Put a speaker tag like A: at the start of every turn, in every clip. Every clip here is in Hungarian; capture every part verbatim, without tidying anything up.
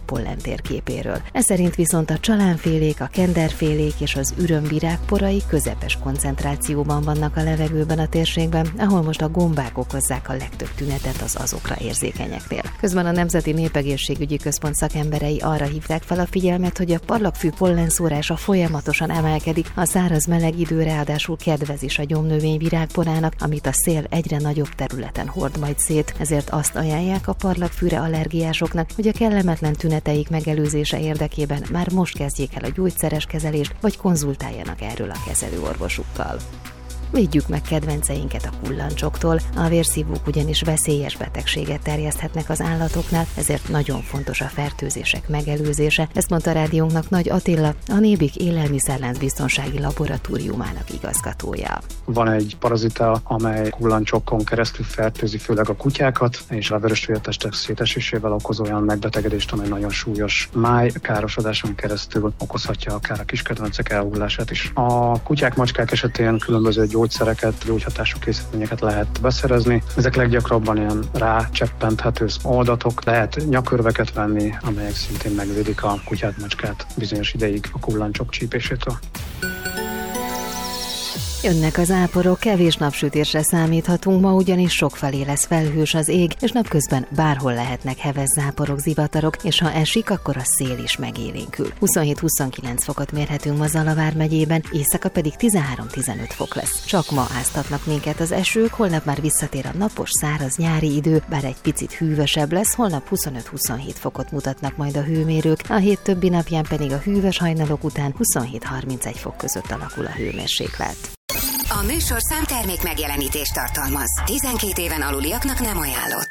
A: pollen térképéről. Ez szerint viszont a csalánfélék, a kenderfélék és az ürömvirágporai közepes koncentrációban vannak a levegőben a térségben, ahol most a gombák okozzák a legtöbb tünetet az azokra érzékenyeknél. Közben a Nemzeti Népegészségügyi Központ szakemberei arra hívták fel a figyelmet, hogy a parlagfű pollenszórása folyamatosan emelkedik, a száraz meleg idő ráadásul kedvez is a gyomnövény virágporának, amit a szél egyre nagyobb területen hord majd szét, ezért azt ajánlják a parlagfűre allergiásoknak, hogy a kellemetlen tüneteik megelőzése érdekében már most kezdjék el a gyógyszeres kezelést, vagy konzultáljanak erről a kezelőorvosukkal. Védjük meg kedvenceinket a kullancsoktól, a vérszívók ugyanis veszélyes betegséget terjeszthetnek az állatoknál, ezért nagyon fontos a fertőzések megelőzése, ezt mondta rádiónknak Nagy Attila, a Nébik élelmiszerlánc biztonsági laboratóriumának igazgatója.
B: Van egy parazita, amely kullancsokon keresztül fertőzi főleg a kutyákat, és a vörösvértestek szétesésével okoz olyan megbetegedést, amely nagyon súlyos májkárosodáson keresztül okozhatja akár a kiskedvencek elhullását is. A kutyák, macskák esetén különböző gyógyszereket, gyógyhatású készítményeket lehet beszerezni. Ezek leggyakrabban ilyen rácseppenthető oldatok, lehet nyakörveket venni, amelyek szintén megvédik a kutyát, macskát bizonyos ideig a kullancsok csípésétől.
A: Jönnek az záporok, kevés napsütésre számíthatunk ma, ugyanis sokfelé lesz felhős az ég, és napközben bárhol lehetnek heves záporok, zivatarok, és ha esik, akkor a szél is megélénkül. huszonhét-huszonkilenc fokot mérhetünk ma Zalavár megyében, éjszaka pedig tizenhárom-tizenöt fok lesz. Csak ma áztatnak minket az esők, holnap már visszatér a napos, száraz nyári idő, bár egy picit hűvösebb lesz, holnap huszonöt-huszonhét fokot mutatnak majd a hőmérők, a hét többi napján pedig a hűvös hajnalok után huszonhét-harmincegy fok között alakul a hőmérséklet.
C: A műsorszám termék megjelenítést tartalmaz. tizenkét éven aluliaknak nem ajánlott.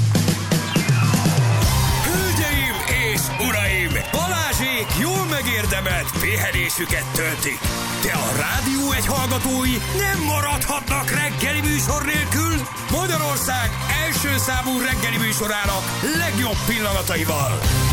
D: Hölgyeim és uraim! Balázsék jól megérdemelt pihenésüket töltik. De a Rádió egy hallgatói nem maradhatnak reggeli műsor nélkül. Magyarország első számú reggeli műsorának legjobb pillanataival.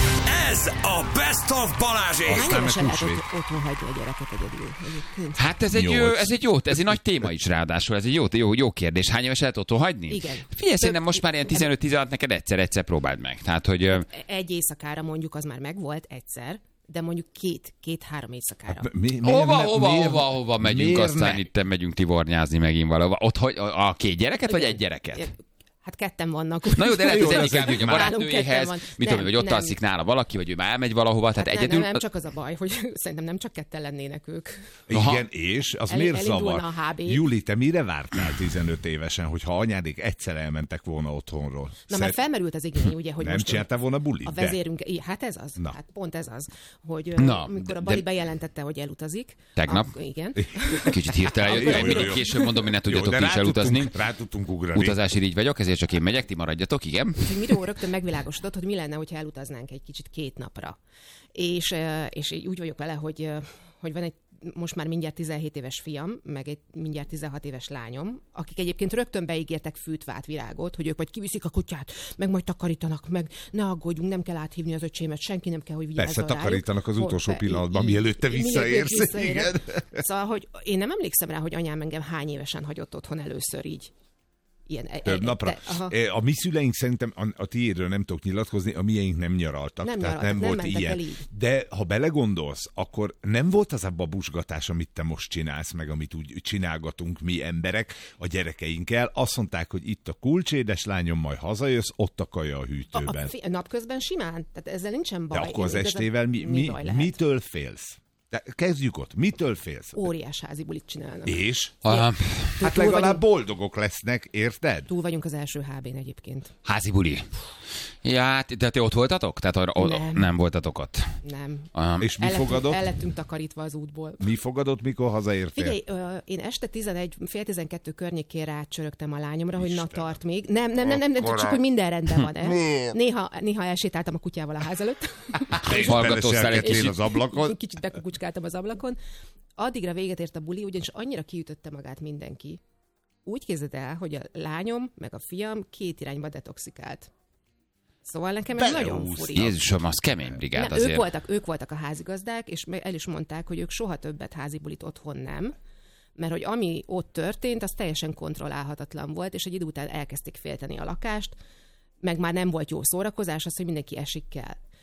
D: Ez a Best of Balázsék.
E: Hányomesen lehet otthon hagyni a gyereket egyedül?
F: Hát ez egy, jó, ez egy jó, ez egy nagy téma is ráadásul, ez egy jó, jó, jó kérdés. Hány éves lehet otthon hagyni?
E: Igen.
F: Figyelj, szerintem most már ilyen tizenöt-tizenhat neked egyszer-egyszer próbáld meg. Tehát, hogy...
E: Egy éjszakára mondjuk az már megvolt egyszer, de mondjuk két, két-három éjszakára.
F: Hát, mi, mi, hova, mi, hova, miért, hova, hova megyünk, aztán ne? Itt megyünk tivornyázni megint valahova. Ott hogy a két gyereket, vagy egy gyereket?
E: Hát ketten vannak.
F: Na jó, de lehet, hogy inkább hogy a barátnőjéhez, mit tudom, hogy ott nem. alszik nála valaki, vagy ő már elmegy valahova, tehát hát egyedül...
E: Nem, nem, csak az a baj, hogy szerintem nem csak ketten lennének ők.
G: Aha. Igen, és az El, miért zavar? Júli, te mire vártál tizenöt évesen, hogyha anyádék egyszer elmentek volna otthonról?
E: Na,
G: Szer...
E: mert felmerült az igény, ugye, hogy
G: nem
E: most...
G: csináltál volna bulit?
E: A vezérünk... De? Hát ez az.
G: Na.
E: Hát pont ez az, hogy
F: Na,
E: amikor a Bali de... bejelentette, hogy elutazik...
F: Tegnap?
E: A... Igen.
F: Kicsit hirtelen jött, később mondom, hogy ne tudjatok ti is elutazni.
G: Rá tudtunk ugrani.
F: Utazási így vagyok, ezért csak én megyek, ti maradjatok, igen.
E: Úgyhogy Miró rögtön megvilágosodott, hogy mi lenne, hogyha elutaznánk egy kicsit két napra. És, és úgy vagyok vele, hogy, hogy van egy most már mindjárt tizenhét éves fiam, meg egy mindjárt tizenhat éves lányom, akik egyébként rögtön beígértek fűtvát, virágot, hogy ők majd kiviszik a kutyát, meg majd takarítanak, meg ne aggódjunk, nem kell áthívni az öcsémet, senki nem kell, hogy vigyázzon
G: rájuk. Persze takarítanak az utolsó
E: Be,
G: pillanatban, mielőtt te visszaérsz. Igen.
E: Szóval, hogy én nem emlékszem rá, hogy anyám engem hány évesen hagyott otthon először így. Ilyen,
G: Több e, napra. De, a mi szüleink szerintem, a, a tiédről nem tudok nyilatkozni, a miénk nem nyaraltak,
E: nem
G: tehát
E: nyaraltak,
G: nem volt
E: nem
G: ilyen. De ha belegondolsz, akkor nem volt az a babusgatás, amit te most csinálsz, meg amit úgy csinálgatunk mi emberek a gyerekeinkkel. Azt mondták, hogy itt a kulcs, édeslányom, majd hazajössz, ott a kaja a hűtőben. A, a,
E: fi, a napközben simán, tehát ezzel nincsen baj.
G: De akkor az estével mi, mi, mi mitől félsz? De kezdjük ott. Mitől félsz?
E: Óriás házi bulit csinálnak.
G: És?
F: Ah,
G: hát legalább vagyunk, boldogok lesznek, érted?
E: Túl vagyunk az első há bén egyébként.
F: Házi buli. Ja, hát, de ti ott voltatok? Tehát arra, nem. nem voltatok ott?
E: Nem.
F: Um,
G: És mi
E: el
G: fogadott?
E: El lettünk takarítva az útból.
G: Mi fogadott, mikor hazaértél?
E: Figyelj, ö, én este tizenegy, fél tizenkettő környékén rácsörögtem a lányomra, Isten. hogy na tart még. Nem, nem, nem, nem, nem csak hogy minden rendben van-e. Néha, néha elsétáltam a kutyával a ház előtt.
G: És hallgatóztál egy kicsit az ablakon.
E: Kicsit bekukucskáltam az ablakon. Addigra véget ért a buli, ugyanis annyira kiütötte magát mindenki. Úgy képzeld el, hogy a lányom meg a fiam két irányba detoxikált. Szóval nekem ez nagyon furi.
F: Jézusom, az kemény brigád
E: nem,
F: azért.
E: Ők voltak, ők voltak a házigazdák, és el is mondták, hogy ők soha többet házi bulit otthon nem, mert hogy ami ott történt, az teljesen kontrollálhatatlan volt, és egy idő után elkezdték félteni a lakást, meg már nem volt jó szórakozás, az, hogy mindenki esik kell.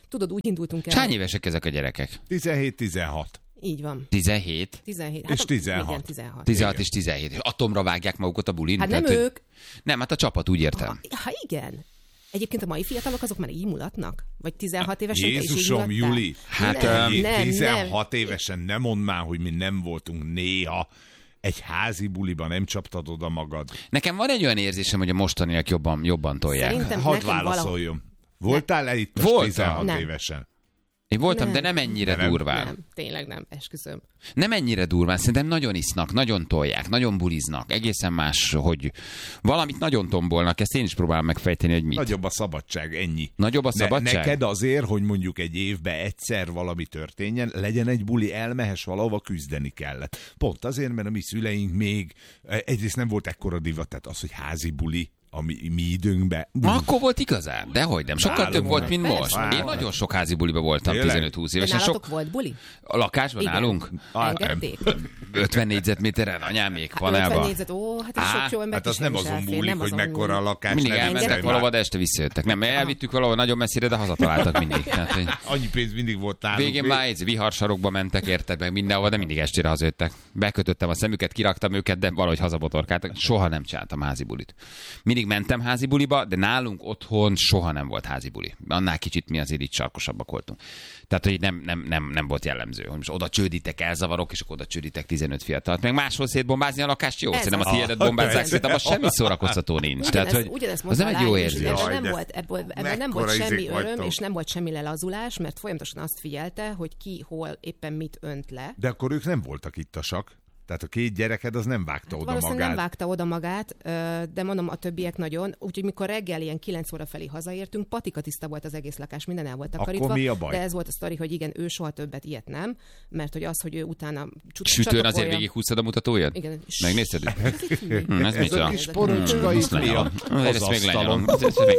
E: tudod, úgy indultunk el.
F: Hány évesek ezek a gyerekek?
G: tizenhét-tizenhat.
E: Így van.
F: tizenhét?
E: tizenhét.
G: És
E: Hát,
G: tizenhat.
E: Igen, tizenhat.
F: tizenhat és tizenhét. És atomra vágják magukat a bulin?
E: Hát nem
F: Tehát,
E: ők.
F: Nem, hát a csapat, úgy értem.
E: Ha, ha igen. Egyébként a mai fiatalok azok már így mulatnak? Vagy tizenhat évesen te is így
G: Jézusom,
E: mulattál?
G: Juli,
F: Hát,
E: nem,
F: öm,
E: nem,
G: tizenhat
E: nem.
G: évesen nem mondd már, hogy mi nem voltunk néha egy házi buliban, nem csaptad oda magad.
F: Nekem van egy olyan érzésem, hogy a mostaniak jobban, jobban tolják.
E: Szerintem
G: Hadd
E: nekem valahol...
G: válaszoljon. Voltál-e itt most
F: Voltam.
G: tizenhat
E: Nem.
G: évesen?
F: Én voltam,
E: Nem.
F: de nem ennyire
G: Nem.
F: durván.
E: Nem, tényleg nem, esküszöm.
F: Nem ennyire durván, szerintem nagyon isznak, nagyon tolják, nagyon buliznak, egészen más, hogy valamit nagyon tombolnak, ezt én is próbálom megfejteni, hogy mit.
G: Nagyobb a szabadság, ennyi.
F: Nagyobb a
G: Ne,
F: szabadság?
G: neked azért, hogy mondjuk egy évben egyszer valami történjen, legyen egy buli, elmehess valahova, küzdeni kellett. Pont azért, mert a mi szüleink még egyrészt nem volt ekkora divat, tehát az, hogy házi buli, a mi, mi időnkben.
F: Na, akkor volt igazán, dehogy nem. Sokkal
G: Nálunk
F: több volt,
G: van.
F: mint
E: Persze.
F: most.
G: Nálunk
F: Én
G: van.
F: nagyon sok házi buliba voltam,
G: Tényleg?
F: tizenöt-húsz
E: De
F: évesen.
E: nálatok
F: Sok
E: volt buli?
F: a lakásban
E: Igen.
F: nálunk?
E: Engedték?
F: ötven négyzetméteren anyámék
E: Hát
F: panelba.
E: ötven négyzet, ó, hát ez
F: Á,
E: sok jó ember
G: Hát az nem azon múlik, hogy mekkora a lakás.
F: Mindig
G: nem
F: elmentek
G: hiszem
F: valahova,
G: már.
F: de este visszajöttek. Nem, elvittük valahol nagyon messzire, de hazataláltak mindig. Tehát, hogy
G: Annyi pénz mindig volt nálunk.
F: végén már egy viharsarokba mentek, érted meg mindenhova, de mindig estére hazajöttek. Bekötöttem a szemüket, kiraktam őket, de valahogy hazabotorkáltak. Soha nem csináltam házi bulit. Mindig mentem házi buliba, de nálunk otthon soha nem volt házi buli. Annál kicsit mi azért így sarkosabbak voltunk. Tehát, hogy nem, nem, nem, nem volt jellemző, hogy most oda csődítek, elzavarok, és akkor oda csődítek tizenöt fiatalt. Meg máshol szétbombázni a lakást, jó,
E: Ez
F: szerintem a
E: az.
F: tiédet bombázzák, szerintem az semmi szórakoztató nincs. Tehát,
E: Ugyanez,
F: hogy
E: ugyanezt
F: az nem egy
E: mondta a
F: jó
E: lány is,
F: érzés.
E: Ebből
G: Jaj,
E: nem
G: de
E: volt, ebből, ebből nem
G: mekkora
E: volt semmi
G: izék
E: öröm,
G: vagytok.
E: és nem volt semmi lelazulás, mert folyamatosan azt figyelte, hogy ki hol éppen mit önt le.
G: De akkor ők nem voltak ittasak. Tehát a két gyereked az nem vágta oda
E: Valószínűleg
G: magát.
E: nem vágta oda magát, ö, de mondom, a többiek nagyon. Úgyhogy mikor reggel ilyen kilenc óra felé hazaértünk, patika tiszta volt az egész lakás, minden el volt takarítva.
G: Akkor mi a baj?
E: De ez volt a sztori, hogy igen, ő soha többet ilyet nem, mert hogy az, hogy ő utána csut-
F: Sütőn azért
E: csatapolja-
F: végighúztad a mutatóját?
E: Igen.
F: Megnézted?
E: Ez itt mi?
F: Hm, ez
G: Ez a
F: micsoda?
G: kis porocska
F: Hm,
G: itt
F: azt
G: mi a-
F: lenyalom.
G: az
F: Ezt még
G: asztalon.
F: lenyalom. Ezt még-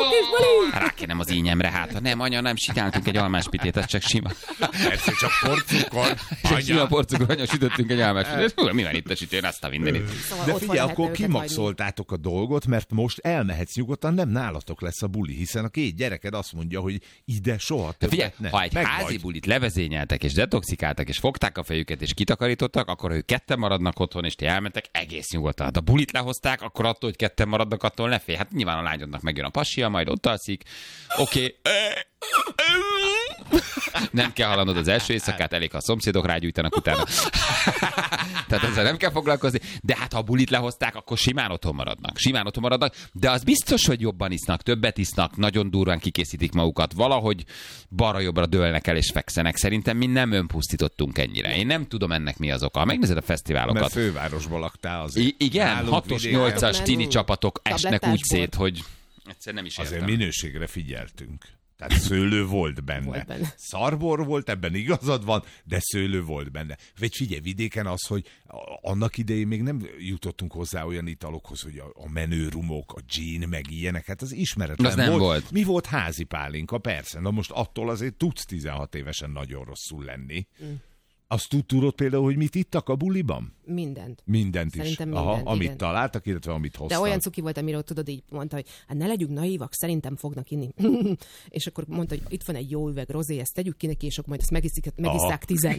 F: Rákenem az ínyemre, hát. Nem, anya, nem csináltunk egy almáspitét, ez csak sima.
G: Persze, csak porcukor.
F: Csak sima
G: Anya.
F: porcukor, anya, sütöttünk egy almáspitét. Hú, mi van itt a sütőn, azt a mindenit.
E: Szóval
G: De
E: otthon
G: figyelj,
E: lehetne
G: akkor
E: őket
G: kimaxoltátok a dolgot, mert most elmehetsz nyugodtan, nem nálatok lesz a buli, hiszen a két gyereked azt mondja, hogy ide soha
F: De
G: többet
F: figyelj,
G: ne.
F: ha egy
G: Meg
F: házi
G: vagy.
F: bulit levezényeltek, és detoxikáltak, és fogták a fejüket, és kitakarítottak, akkor ők ketten maradnak otthon, és ti elmentek egész nyugodtan. Hát a bulit lehozták, akkor attól, hogy ketten maradnak, attól ne félj. Hát nyilván a lányodnak megjön a pasia, majd ott alszik. Oké. Nem kell hallanod az első éjszakát, elég, ha a szomszédok rágyújtanak utána. Tehát ezzel nem kell foglalkozni. De hát ha a bulit lehozták, akkor simán otthon maradnak. Simán otthon maradnak, de az biztos, hogy jobban isznak, többet isznak, nagyon durván kikészítik magukat, valahogy balra-jobbra dőlnek el és fekszenek. Szerintem mi nem önpusztítottunk ennyire. Én nem tudom ennek mi az oka. Ha megnézed a fesztiválokat.
G: Mert fővárosban laktál azért.
F: I- igen,
G: Nálunk
F: hatos,
G: vidéken
F: nyolcas
E: Nem,
F: tini csapatok esnek úgy
E: tablettásból.
F: szét, hogy egyszer nem is értem.
G: Azért minőségre figyeltünk. Tehát szőlő volt benne.
E: Volt benne.
G: Szarbor volt, ebben igazad van, de szőlő volt benne. Vagy figyelj, vidéken az, hogy a- annak idején még nem jutottunk hozzá olyan italokhoz, hogy a, a menő rumok, a gin, meg ilyenek, hát az ismeretlen
F: Az nem
G: volt.
F: volt.
G: Mi volt házi pálinka? Persze. Na most attól azért tudsz tizenhat évesen nagyon rosszul lenni. Mm. Azt tud, tudod például, hogy mit ittak a buliban?
E: Mindent.
G: Mindent is.
E: Szerintem
G: Aha,
E: mindent,
G: amit
E: igen.
G: találtak, illetve amit
E: De
G: hoztak.
E: olyan cuki volt, amiről tudod, így mondta, hogy hát ne legyünk naívak, szerintem fognak inni. És akkor mondta, hogy itt van egy jó üveg rozé, ezt tegyük ki neki, és akkor majd ezt megiszik, megisszák tizen.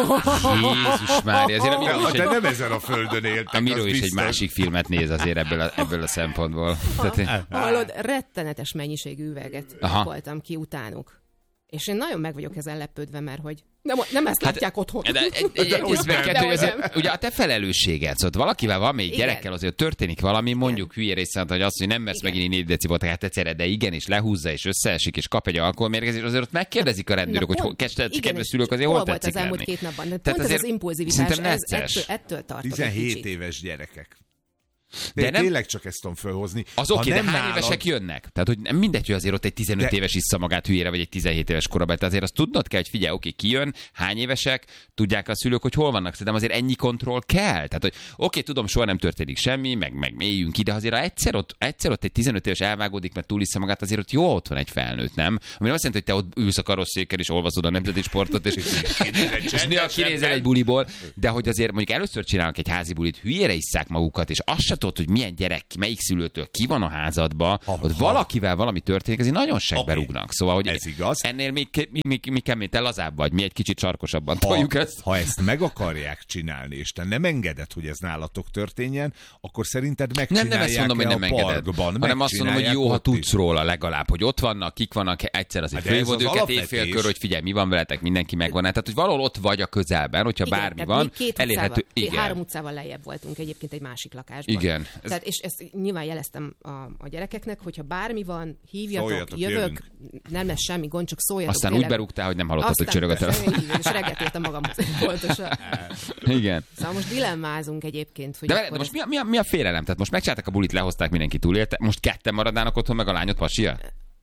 F: Jézus Mária, azért a Miró is
G: De
F: egy,
G: nem ezen a földön éltek.
F: a Miró
G: az
F: is egy
G: biztos.
F: másik filmet néz azért ebből a, ebből a szempontból. Tehát,
E: Hallod, rettenetes mennyiségű üveget
F: Aha.
E: voltam ki utánuk. És én nagyon meg vagyok ezen lepődve, mert hogy nem, nem ezt hát, látják otthon.
F: De egy, egy, egy,
G: ott nem.
F: egy, hogy azért, ugye a te felelősséged, szóval valakivel van még
E: Igen.
F: gyerekkel, azért történik valami, mondjuk hülye részt, hogy azt, hogy nem mersz
E: Igen.
F: megint négy decibelt, hát egyszerre, de igen, és lehúzza, és összeesik, és kap egy alkoholmérgezést, azért ott megkérdezik a rendőrök, hogy hol,
E: igen,
F: kedves
E: és
F: szülők, azért
E: hol
F: hol
E: volt
F: tetszik
E: az elmúlt
F: lenni.
E: két napban. De
F: Tehát
E: pont ez
F: azért
E: az impulzivitás,
F: szerintem
E: ez,
F: necces.
E: ettől, ettől tartok egy
G: tizenhét
E: kicsit.
G: éves gyerekek.
F: De
G: De
F: nem-
G: tényleg csak ezt tudom fölhozni.
F: Az
G: Ha
F: oké, de
G: nem
F: hány
G: nálad-
F: évesek jönnek? Tehát, hogy nem mindegy, hogy azért ott egy tizenöt
G: De-
F: éves issza magát hülyére, vagy egy tizenhét éves korabeli. Tehát azért azt tudnod kell, hogy figyelj, oké, ki jön, hány évesek, tudják a szülők, hogy hol vannak. Szerintem azért ennyi kontroll kell. Tehát, hogy oké, tudom, soha nem történik semmi, meg, meg mélyünk ki, de azért ha egyszer ott, egyszer ott egy tizenöt éves elvágódik, mert túlissza magát, azért ott jó ott van egy felnőtt, nem? Ami nem azt jelenti, hogy te ott ülsz a karosszéken és olvasod a nemzeti sportot, és, és néha kinézel egy buliból, de hogy azért mondjuk először csinálnak egy házi bulit, hülyére isszák magukat, és azt se tudod, hogy milyen gyerek, melyik szülőtől ki van a házadba,
G: Ha,
F: ott
G: ha.
F: valakivel valami történik, ezért nagyon segbe
G: Oké.
F: rúgnak. Szóval, hogy
G: Ez igaz.
F: ennél még, mi, mi, mi kemény, te lazább vagy, mi egy kicsit sarkosabban
G: Ha,
F: toljuk ezt.
G: ha ezt meg akarják csinálni, és te nem engeded, hogy ez nálatok történjen, akkor szerinted
F: Nem,
G: megcsinálják
F: nem ezt mondom, hogy nem
G: a
F: engeded,
G: parkban,
F: hanem azt mondom, hogy jó, ha
G: megcsinálják ott
F: tudsz róla legalább, hogy ott vannak, kik vannak, egyszer azért
G: Hát de ez
F: fölhívod
G: az
F: őket
G: alapvetés.
F: éjfélkör, hogy figyelj, mi van veletek, mindenki megvan. Tehát, hogy valahol ott vagy a közelben, hogyha
E: Igen,
F: bármi
E: tehát
F: van,
E: mi két
F: elérhető.
E: utcával,
F: Igen.
E: Három utcával lejjebb voltunk egyébként egy másik lakásban.
F: Igen. Ez-
E: Tehát, és ezt nyilván jeleztem a, a gyerekeknek, hogyha bármi van, hívjatok,
G: Szóljatok,
E: jövök,
G: jövünk.
E: nem lesz semmi gond, csak szóljatok.
F: Aztán úgy
E: tényleg.
F: berúgtál, hogy nem hallottad, hogy
E: Aztán
F: csörög a telefon.
E: persze, így, és reggelt értem magamhoz. Pontosan.
F: Igen.
E: Szóval most dilemmázunk egyébként, hogy
F: De,
E: akkor
F: várj, de most
E: ez-
F: mi a, mi, a, mi a félelem? Tehát most megcsinálták a bulit, lehozták, mindenki túlélte, most ketten maradnának otthon, meg a lányod pasia?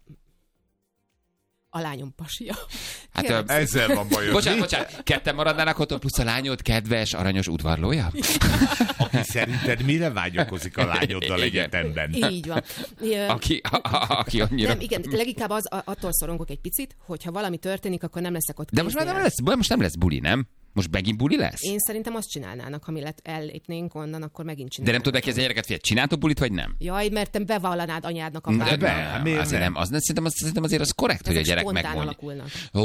E: a lányom pasia.
F: Hát,
E: Kérlek
F: ö,
G: Ezzel van bajod.
F: Bocsánat,
G: mi?
F: bocsánat, ketten maradnának otthon, plusz a lányod kedves, aranyos udvarlója?
G: Aki szerinted mire vágyakozik a lányoddal
F: Igen.
G: egyetemben?
E: Így van. Ö,
F: Aki, a, a, aki annyira...
E: Nem, igen, leginkább az, a- attól szorongok egy picit, hogyha valami történik, akkor nem leszek ott
F: De most már nem
E: kéznél.
F: lesz, most nem lesz buli, nem? Most megint buli lesz?
E: Én szerintem azt csinálnának, ha mi lett, ellépnénk onnan, akkor megint
F: De
E: csinálnának.
F: nem tudod neki, ez a gyereket, figyelj, csináltok bulit, vagy nem?
E: Jaj, mert te bevallanád anyádnak a
F: De
E: párnát.
G: be,
F: nem,
G: miért
F: azért
G: nem?
F: nem. Az, szerintem, az, szerintem azért az korrekt, hogy a
E: Ezek
F: gyerek
E: spontán
F: megmondja.
E: alakulnak.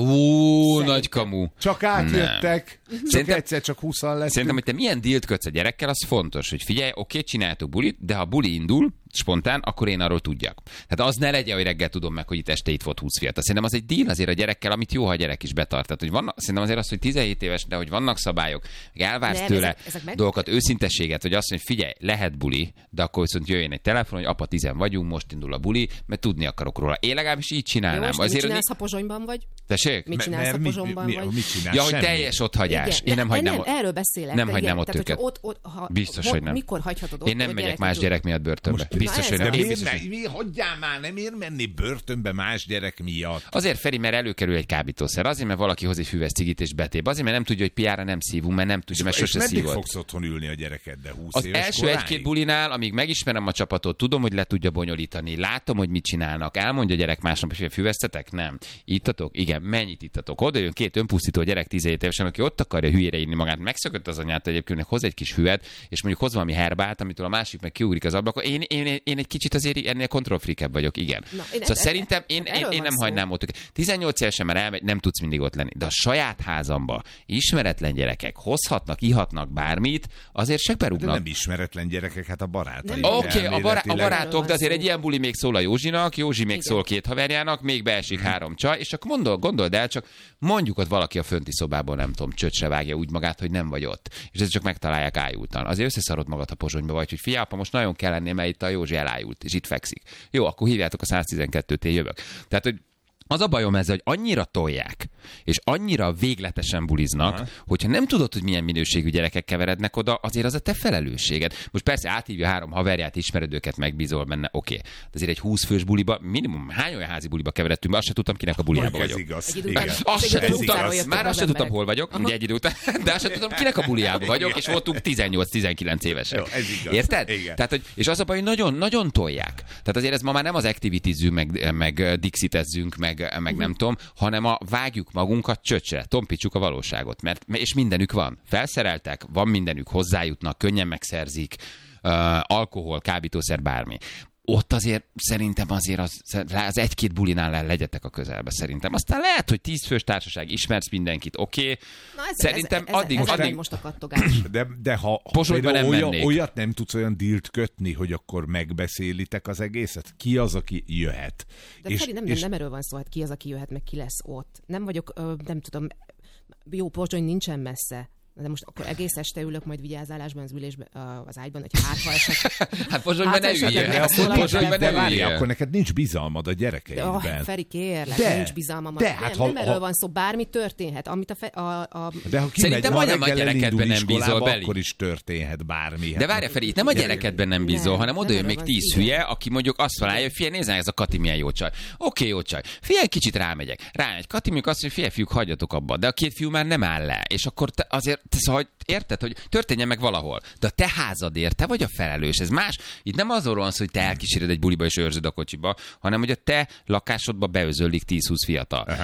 F: Ó,
E: Szerintem.
F: nagy kamu.
G: Csak átjöttek, csak
F: Szerintem-
G: egyszer csak húszan leszünk.
F: Szerintem, hogy te milyen dílt kötsz a gyerekkel, az fontos, hogy figyelj, oké, csináljátok bulit, de ha buli indul, spontán, akkor én arról tudjak. Tehát az ne legyen, hogy reggel tudom meg, hogy itt este itt volt húsz fiatal. Szerintem az egy díl azért a gyerekkel, amit jó, ha a gyerek is betart. Tehát, hogy vannak, szerintem azért az, hogy tizenhét éves, de hogy vannak szabályok, meg elvársz
E: Nem,
F: tőle
E: ezek- ezek meg-
F: dolgokat, őszintességet, hogy azt mondja, hogy figyelj, lehet buli, de akkor viszont jöjjön egy telefon, hogy apa, tizen vagyunk, most indul a buli, mert tudni akarok róla. Én legalábbis így
E: Jó,
F: csinálnám.
E: most mit
F: azért,
E: csinálsz, ha Pozsonyban vagy?
F: tessék?
E: Mit
G: Me-
E: csinálsz,
G: mert
E: ha
G: mi-
E: Pozsonyban
G: mi-
E: vagy?
G: Mit csinálsz?
F: Ja, hogy
G: Semmi.
F: teljes ott hagyás.
E: Igen,
F: Én nem
E: de
F: hagynám
E: nem,
F: ott.
E: erről beszélek.
F: Nem
E: de
F: hagynám
E: igen,
F: ott
E: tehát,
F: őket.
E: hogyha Ott, ott, ha,
F: Biztos,
E: ho-
F: hogy nem.
E: Mikor hagyhatod ott?
F: Én nem
E: a
F: megyek
E: gyereket,
F: más
E: hogy-
F: gyerek miatt börtönbe.
G: Most-
F: Biztos, hogy
E: Na,
F: nem.
E: ez
F: Én
G: Miért
F: biztos,
G: ne,
F: hogy-
G: mi, hagyjál már, nem ér menni börtönbe más gyerek miatt.
F: Azért, Feri, mert előkerül egy kábítószer. Azért, mert valaki hoz egy füves cigit és betép. Azért, mert nem tudja, hogy piára nem szívunk, mert nem tudja, mert
G: És
F: sose
G: meddig
F: szívott.
G: fogsz otthon ülni a gyerekeddel? húsz
F: Az
G: éves
F: első
G: koráig?
F: egy-két bulinál, amíg megismerem a csapatot, tudom, hogy le tudja bonyolítani, látom, hogy mit csinálnak, elmondja a gyerek másnap, hogy füvesztetek? Nem. Ittatok? Igen. Mennyit ittatok? Oda jön két önpusztító gyerek tizenhét évesen, aki ott akarja hülyére inni magát, megszökött az anyát egyébként, hogy hoz egy kis füvet, és mondjuk hoz valami herbát, amitől a másik meg kiugrik az ablakon. Én, én, én egy kicsit azért ennél kontrollfreakebb vagyok, igen.
E: Na, én-
F: szóval
E: e-
F: szerintem én, én,
E: erről
F: én
E: van
F: nem
E: szó.
F: hagynám ott őket. tizennyolc évesen már elmegy, nem tudsz mindig ott lenni. De a saját házamba ismeretlen gyerekek hozhatnak, ihatnak bármit, azért se
G: De
F: berúgnak.
G: nem ismeretlen gyerekek, hát a barátai.
E: Nem.
F: Oké, okay, a, bará- a barátok, de azért
E: szó.
F: egy ilyen buli még szól a Józsinak, Józsi még
E: Igen.
F: szól két haverjának, még beesik három csaj, és akkor gondol, gondold el, csak mondjuk ott valaki a fönti szobában, nem tudom, csöcsre vágja úgy magát, hogy nem vagy ott. És ezt csak megtalálják ájultan. Azért összeszarod magad, ha Pozsonyba vagy, hogy figyelj, apa, most nagyon kell lenni, mert itt a Józsi elájult, és itt fekszik. Jó, akkor hívjátok a száztizenkettőt, én jövök. Tehát, hogy az a bajom ezzel, hogy annyira tolják, és annyira végletesen buliznak, aha, hogyha nem tudod, hogy milyen minőségű gyerekek keverednek oda, azért az a te felelősséged. Most persze áthívja három haverját, ismered őket, megbízol benne, oké. Okay. De azért egy húsz fős buliba, minimum hány olyan házi buliba keveredtünk be, azt se tudtam, kinek a buliába
G: Ez
F: vagyok.
G: igaz.
E: Egy idő
G: Igen.
E: után-
F: Azt
E: Egy
F: se
E: idő
F: tudtam,
E: után jöttek
F: már
E: az
F: azt se tudtam,
E: emberek.
F: hol vagyok, ugye egy idő után, de azt se tudtam, kinek a buliába vagyok, és voltunk tizennyolc-tizenkilenc évesek.
G: Jó, ez igaz.
F: Érted?
G: Igen.
F: Tehát, hogy, és az a baj, hogy nagyon, nagyon tolják. Tehát azért ez ma már nem az activitizzünk, meg, meg dixitezzünk, meg, meg nem tudom, hanem a vágjuk magunkat csöcsre, tompítsuk a valóságot, mert és mindenük van. Felszereltek, van mindenük, hozzájutnak, könnyen megszerzik, uh, alkohol, kábítószer, bármi. Ott azért szerintem azért az, az egy-két bulinál legyetek a közelbe szerintem. Aztán lehet, hogy tíz fős társaság, ismersz mindenkit, oké. Okay.
E: Na, ez,
F: Szerintem
E: ez, ez,
F: addig,
E: ez, ez
F: addig
E: megy most a kattogás.
G: De, de ha, ha
F: Pozsonyba
G: például
F: nem
G: olyan,
F: mennék.
G: olyat nem tudsz olyan dílt kötni, hogy akkor megbeszélitek az egészet? Ki az, aki jöhet?
E: De és, Feri, nem, nem, nem erről van szó, hát ki az, aki jöhet, meg ki lesz ott. Nem vagyok, ö, nem tudom, jó, Pozsony nincsen messze. De most akkor egész este ülök majd vigyázálásban az ülésben, az ágyban, hogy hátha eset.
F: Hát Pozsonyban
E: Hát
F: ne
E: esetleg
F: üljél.
E: nem
F: Hát
E: szólok
F: Pozsonyban
E: bele,
F: ne
G: De várj,
F: üljél.
G: akkor neked nincs bizalmad a gyerekeidben.
E: Oh, Feri, kérlek,
G: De,
E: nincs bizalmam.
G: de,
E: nem,
G: hát
E: nem
G: ha-
E: erről
G: ha-
E: van szó, bármi történhet. Amit a, fe, a, a
G: De ha kimegy,
F: Szerintem
G: ha
F: majdnem a
G: reggel
F: gyerekedben
G: elindul
F: nem bízol,
G: iskolába,
F: Beli.
G: akkor is történhet bármi.
F: De várj, Feri, itt nem a gyerekedben nem bízol,
E: Nem,
F: hanem oda
E: nem
F: jön még
E: erről van
F: tíz
E: szó.
F: hülye, aki mondjuk azt találja, hogy figyelj, nézd, ez a Kati milyen jó csaj. Oké, jó csaj. Figyelj, kicsit rámegyek. Rámegy Kati, mondjuk azt, hogy figyelj, fiúk, hagyjatok abba. De a két fiú már nem áll le. És akkor te azért, te, szóval, érted, hogy történjen meg valahol. De a te házadért, te vagy a felelős. Ez más. Itt nem azról van szó, hogy te elkíséred egy buliba és őrzöd a kocsiba, hanem hogy a te lakásodba beözöllik tíz-húsz fiatal.
G: Aha.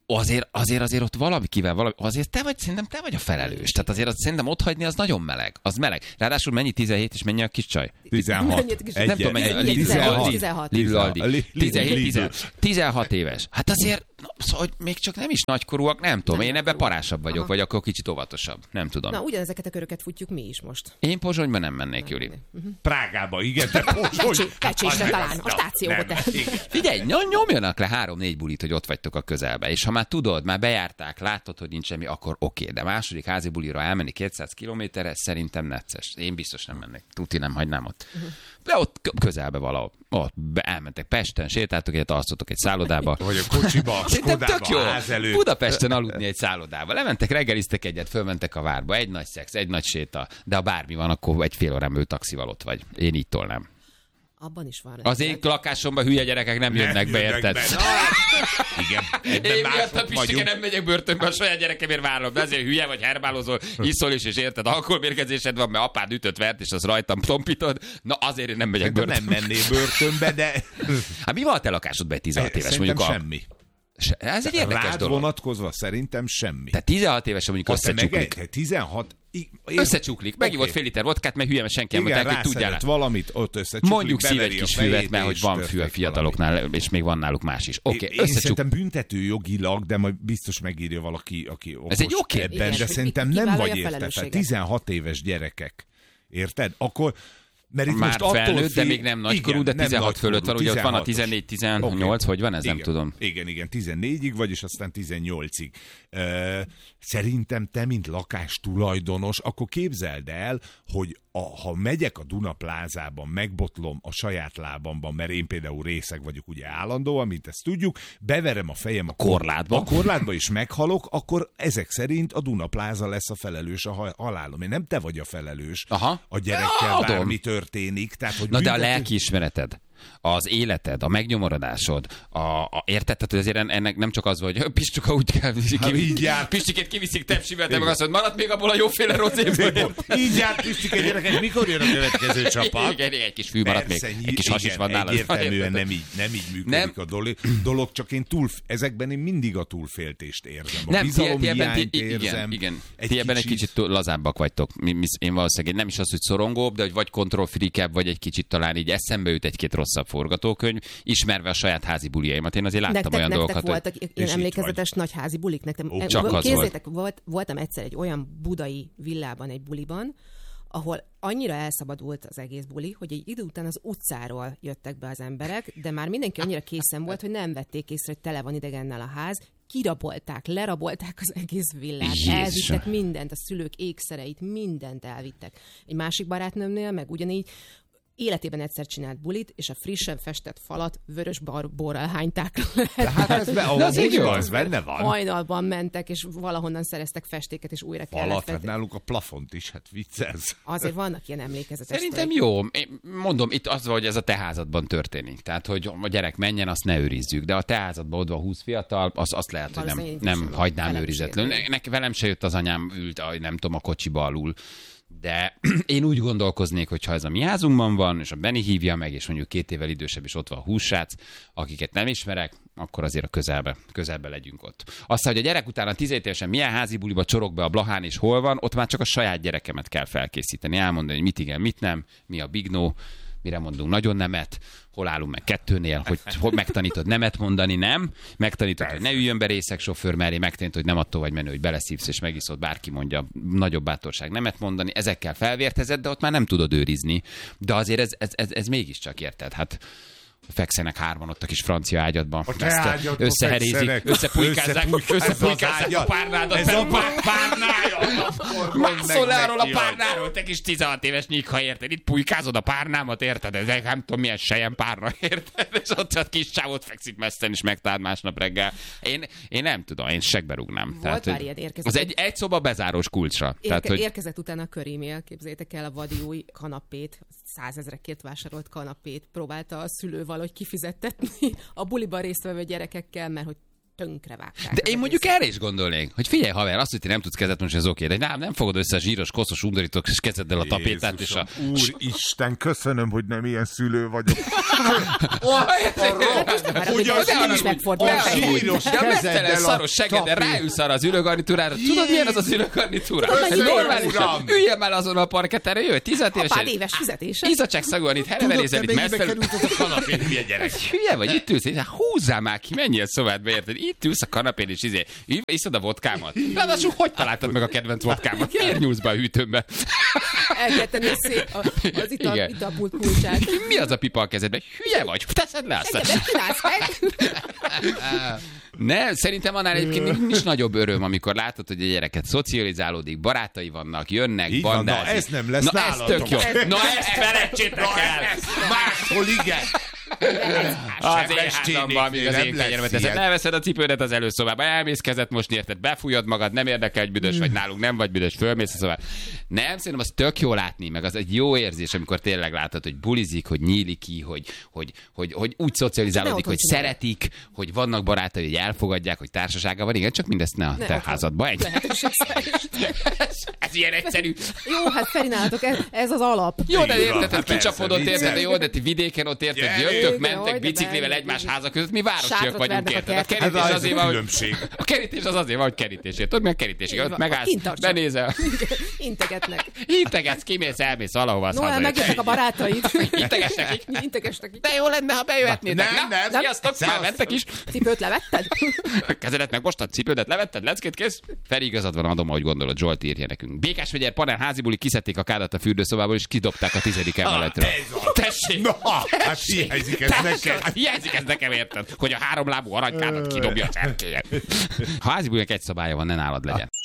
F: azért, azért, azért ott valakivel, valami, azért te vagy, szerintem te vagy a felelős. Tehát azért az, szerintem ott hagyni az nagyon meleg. Az meleg. Ráadásul mennyi tizenhét és mennyi a kis csaj?
G: tizenhat.
F: Nem tudom, mennyi.
E: tizenhat.
F: tizenhat. tizenhat éves. Hát azért, na, szóval, hogy még csak nem is nagykorúak, nem tudom. Én ebben parásabb vagyok,
E: Aha.
F: vagy akkor kicsit óvatosabb. Nem tudom.
E: Na, ugyanezeket a köröket futjuk mi is most.
F: Én Pozsonyban nem mennék, Juli.
G: Prágába, igen, de Pozsony.
E: Pecsésre talán, a stációba.
G: Nem, igen.
F: Figyelj, nyomjanak le három-négy bulit, hogy ott vagytok a közelbe. És ha már tudod, már bejárták, látod, hogy nincs semmi, akkor oké. Okay. De második házi bulira elmenni kétszáz kilométerre, szerintem necces. Én biztos nem mennék. Tuti nem hagynám ott. Uh-huh. De ott közelbe valahol. Ott be, elmentek Pesten, sétáltok egyet, alszotok egy szállodába.
G: Vagy a kocsiba, a
F: Szerintem tök jó.
G: ház előtt.
F: Budapesten aludni egy szállodába. Lementek, reggeliztek egyet, fölmentek a várba. Egy nagy szex, egy nagy séta. De ha bármi van, akkor egy fél órán belül taxival ott vagy. Én így tolnám.
E: Abban is van.
F: Az én lakásomban hülye gyerekek nem, nem jönnek be, érted?
G: Be. Igen.
F: Én miatt a Pistike nem megyek börtönbe, a saját gyerekemért várom, de azért hülye vagy, herbálozol, iszol is, és érted, alkoholmérgezésed van, mert apád ütött vert, és az rajtam tompítod, na azért én nem megyek börtönbe.
G: Nem mennél börtönbe, de...
F: Hát mi van a te lakásodban egy tizenhat éves?
G: Szerintem
F: mondjuk
G: semmi.
F: A... Ez egy érdekes
G: Rád
F: dolog.
G: vonatkozva szerintem semmi.
F: Te tizenhat évesen mondjuk
G: Azt
F: összecsuklik.
G: meg tizenhat... Én...
F: Összecsuklik. Megivott
G: Okay.
F: fél liter vodkát, mert hülye, mert senki nem
G: Igen,
F: mondták, hogy tudjál.
G: valamit, ott összecsuklik,
F: Mondjuk szív egy kis füvet, mert hogy van fű a fiataloknál,
G: valami.
F: és még van náluk más is. Oké,
G: Okay,
F: okay,
G: én szerintem büntető jogilag, de majd biztos megírja valaki, aki okos
F: Ez egy jó kérdés.
G: ebben,
E: Igen,
G: de
E: hogy
G: szerintem
E: ki-
G: nem
E: kivállalja
G: vagy
E: a
G: érted. Tehát
E: felelősséget.
G: tizenhat éves gyerekek. Érted? Akkor... Mert itt
F: Már
G: most attól
F: felnőtt, de
G: fél...
F: még nem nagykorú, de
G: nem
F: tizenhat
G: nagykorú,
F: fölött van, ugye ott van a
G: tizenhatos.
F: tizennégy tizennyolc,
G: Okay.
F: hogy van, ez
G: igen,
F: nem tudom.
G: Igen, igen, tizennégyig vagy, és aztán tizennyolcig. Uh, szerintem te, mint lakástulajdonos, akkor képzeld el, hogy a, ha megyek a Duna plázában, megbotlom a saját lábamban, mert én például részeg vagyok ugye állandóan, mint ezt tudjuk, beverem a fejem a,
F: korlátba.
G: a korlátba is meghalok, akkor ezek szerint a Duna pláza lesz a felelős a halálom. Én nem te vagy a felelős.
F: Aha.
G: A gyerekkel
F: Adom.
G: bármi történik. Tehát, hogy
F: Na de a
G: büntető-
F: lelkiismereted, az életed, a megnyomorodásod, a, a, érted? Tehát azért ennek nem csak az, hogy Pistuka úgy kell,
G: így jár.
F: Pistikét kiviszik tepsivel, de meg azt mondod, maradt még abból a jóféle rozéből.
G: Így járt Pistike gyerekek, mikor jön a következő csapat?
F: Igen, igen, egy kis fű maradt még,
G: Persze,
F: egy kis has is
G: igen,
F: van nálad.
G: egyértelműen nem így, nem így működik
F: Nem.
G: a dolog, dolog, csak én túl, ezekben én mindig a túlféltést érzem. A
F: Nem, ti,
G: bizalom
F: ti ebben,
G: hiányt
F: ti,
G: érzem.
F: igen, igen. Egy ti ebben egy kicsit túl lazábbak vagytok. Mi, mi, én valószínűleg nem is az, hogy szorongóbb, de hogy vagy kontrollfrikebb, vagy egy kicsit talán így eszembe jut egy-két rosszabb forgatókönyv, ismerve a saját házi buliaimat. Én azért láttam
E: Nektek,
F: olyan
E: nektek
F: dolgokat,
E: voltak
F: hogy...
E: ilyen
G: itt
E: emlékezetes nagy házi bulik? Nektek,
G: Ó,
F: csak az
E: képzeljétek, volt. Voltam egyszer egy olyan budai villában, egy buliban, ahol annyira elszabadult az egész buli, hogy egy idő után az utcáról jöttek be az emberek, de már mindenki annyira készen volt, hogy nem vették észre, hogy tele van idegennel a ház, kirabolták, lerabolták az egész villát,
F: Jézusom.
E: elvittek mindent, a szülők ékszereit, mindent elvittek. Egy másik barátnőmnél meg ugyanígy életében egyszer csinált bulit, és a frissen festett falat vörös bar- borral hányták le.
G: Hát ez, be, ahol
F: az
G: úgy
F: jó.
G: van, ez benne van.
E: Hajnalban mentek, és valahonnan szereztek festéket, és újra kellett
G: Falat, hát
E: festeni.
G: náluk a plafont is, hát viccelsz.
E: Azért vannak ilyen emlékezetes.
F: Szerintem
E: sztorik.
F: jó. Én mondom, itt az, hogy ez a te házadban történik. Tehát, hogy a gyerek menjen, azt ne őrizzük. De a te házadban ott van húsz fiatal, az, azt lehet, hogy nem,
E: Valószínűleg
F: nem
E: viselem.
F: hagynám
E: Felelősség.
F: őrizetlenül. Ne, ne, velem se jött az anyám, ült, a, nem tudom, a kocsiba alul. De én úgy gondolkoznék, hogy ha ez a mi házunkban van, és a Benni hívja meg, és mondjuk két évvel idősebb, és ott van a hússrác, akiket nem ismerek, akkor azért a közelbe, közelbe legyünk ott. Aztán, hogy a gyerek utána tizenhét évesen milyen házi buliba csorog be a Blahán, és hol van, ott már csak a saját gyerekemet kell felkészíteni, elmondani, hogy mit igen, mit nem, mi a big no, mire mondunk nagyon nemet, hol állunk meg kettőnél, hogy, hogy megtanítod nemet mondani, nem, megtanítod, hogy ne üljön be részeg sofőr mellé, megtanítod, hogy nem attól vagy menő, hogy beleszívsz és megiszod, bárki mondja, nagyobb bátorság nemet mondani, ezekkel felvértezed, de ott már nem tudod őrizni. De azért ez, ez, ez, ez mégiscsak érted, hát fekszenek hárman ott a kis francia ágyadban.
G: A te ágyadban
F: összeherízik,
G: fekszenek.
F: összepulykázzák,
G: Összepulyk-
F: összepulykázzák
G: ez
F: a
G: az
F: párnádat.
G: Ez a pár- párnája!
F: Mászol le arról a párnáról, te kis tizenhat éves nyíkha, érted? Itt pulykázod a párnámat, érted? Ez nem tudom milyen sejem párna, érted? És ott a kis csávot fekszik messzen, és megtaláld másnap reggel. Én, én nem tudom, én segbe rúgnám.
E: Volt
F: hogy
E: már ilyen érkezett.
F: az egy, egy szoba bezárós kulcsra.
E: Érke,
F: Tehát, hogy
E: Érkezett utána a körémél, képzeljétek el a vadi új kanapét, százezrekért vásárolt kanapét próbálta a szülő valahogy kifizettetni a buliban résztvevő gyerekekkel, mert hogy tönkre vágták.
F: De én mondjuk erre is gondolnék, hogy figyelj haver, azt, hogy te nem tudsz kezet most, ez oké, de nem, nem fogod össze a zsíros, koszos undorítók, és kezeddel a tapétát, és a...
G: Úristen, köszönöm, hogy nem ilyen szülő vagyok.
F: Mesztelen szaros seggeden ráülsz arra az ülőgarnitúrára. Tudod, milyen az az ülőgarnitúra? Normálisan. Üljél már azon a parkettára, jöjj, tizenöt évesen.
E: Apád éves fizetése.
F: Izacság szagúan itt hereverézel, itt mesztelen.
G: Tudod, te mennyibe került az a kanapén, milyen gyerek?
F: Hülye vagy, itt ülsz, hát húzzál már ki, menjél a szobádba, érted? Itt ülsz a kanapén, és izé, iszod a vodkámat. Ráadásul hogy találtad meg a kedvenc vodkámat? Miért nyúlsz be a hűtőmbe?
E: El kell tenni szép az ital, italpult kulcsát.
F: Mi az a pipa a kezedben? Hülye vagy? Teszed le azt. Ne, szerintem annál egyébként nincs nagyobb öröm, amikor látod, hogy a gyereket szocializálódik, barátai vannak, jönnek,
G: így van,
F: bandázik.
G: na ez nem lesz
F: na,
G: nálatok.
F: ez tök jó. Na ezt felejtsétek el!
G: Máshol igen.
F: Az én házamban, amíg az én kenyermet teszed. Leveszed a cipődet az előszobába, elmész kezet most, érted, befújod magad, nem érdekel, hogy büdös vagy nálunk, nem vagy büdös, fölmész a szobába. Nem, szerintem az tök jó látni, meg az egy jó érzés, amikor tényleg látod, hogy bulizik, hogy nyílik ki, hogy, hogy, hogy, hogy úgy szocializálódik, hogy szeretik, hogy vannak barátai, hogy elfogadják, hogy társasága van. Igen, csak mindezt ne a te házadba. Egy. Ez ilyen egyszerű.
E: Jó, hát Feri, nálatok ez, ez az alap.
F: Jó, de érted, hogy kicsapodott, érted, jó, de ti vidéken ott érted, jöttök, mentek biciklivel egymás háza között, mi városiak vagyunk, érted. A kerítés az azért van, hogy a kerítés az azért van, hogy kerítésért. Tudod, mi a kerítés? Ott megállsz, benézel.
E: Integetnek.
F: Integetsz, kimész, elmész valahova, az
E: no,
F: hazajössz.
E: megjöttek a barátaid.
F: Integes nekik.
E: Integes nekik.
F: De jó lenne, ha bejöhetnétek.
G: Nem, nem, nem.
F: Sziasztok, már mentek is.
E: Cipőt levetted?
F: Kezedet megmostad, cipődet levetted, leckét, kész. Feri, igazad van, adom, ahogy gondolod. Zsolt írja nekünk. Békásmegyer panel házibuli, kiszedték a kádat a fürdőszobából, és kidobták a tizedik emeletről. Tessék!
G: Na, hát hiányzik ez nekem.
F: Hiányzik ez nekem, érted? Hogy a háromlábú aranykádat kidobja a cerkélyen. Ha házibulinak egy szabálya van, ne nálad legyen.